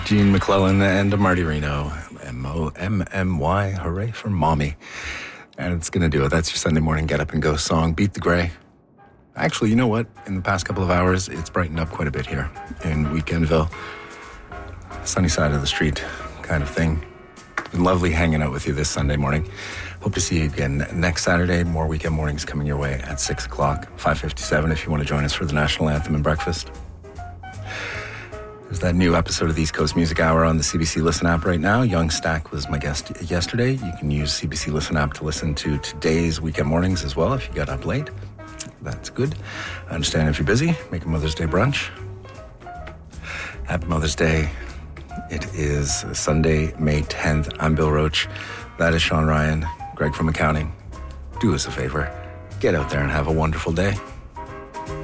Gene McClellan and Marty Reno. M-O-M-M-Y. Hooray for mommy. And it's going to do it. That's your Sunday morning get up and go song. Beat the Gray. Actually, you know what? In the past couple of hours, it's brightened up quite a bit here in Weekendville. Sunny side of the street kind of thing. It's been lovely hanging out with you this Sunday morning. Hope to see you again next Saturday. More weekend mornings coming your way at 6 o'clock, 5:57 if you want to join us for the National Anthem and breakfast. There's that new episode of the East Coast Music Hour on the CBC Listen app right now. Young Stack was my guest yesterday. You can use CBC Listen app to listen to today's weekend mornings as well if you got up late. That's good. I understand if you're busy, make a Mother's Day brunch. Happy Mother's Day. It is Sunday, May 10th. I'm Bill Roach. That is Sean Ryan. Greg from accounting. Do us a favor. Get out there and have a wonderful day.